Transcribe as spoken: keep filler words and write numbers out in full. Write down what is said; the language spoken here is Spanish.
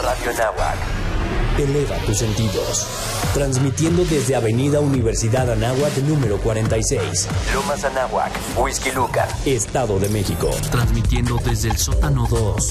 Radio Anáhuac. Eleva tus sentidos. Transmitiendo desde Avenida Universidad Anáhuac número cuarenta y seis. Lomas Anáhuac, Whisky Lucan, Estado de México. Transmitiendo desde el sótano dos